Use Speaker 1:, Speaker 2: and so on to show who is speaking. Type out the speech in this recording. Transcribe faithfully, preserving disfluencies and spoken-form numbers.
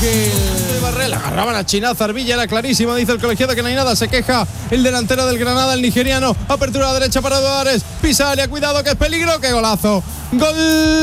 Speaker 1: Barrel, agarraban a Chinaza, Arvilla era clarísima, dice el colegiado que no hay nada, se queja el delantero del Granada, el nigeriano, apertura a la derecha para Duárez, pisa área, cuidado que es peligro, qué golazo, gol